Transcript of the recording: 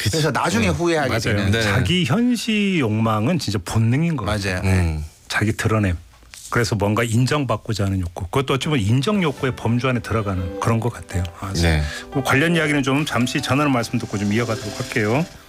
그래서 나중에 후회하게 맞아요. 되는. 네. 자기 현시 욕망은 진짜 본능인 것 같아요. 맞아요. 자기 드러냄. 그래서 뭔가 인정받고자 하는 욕구. 그것도 어찌 보면 인정 욕구의 범주 안에 들어가는 그런 것 같아요. 네. 관련 이야기는 좀 잠시 전하는 말씀 듣고 좀 이어가도록 할게요.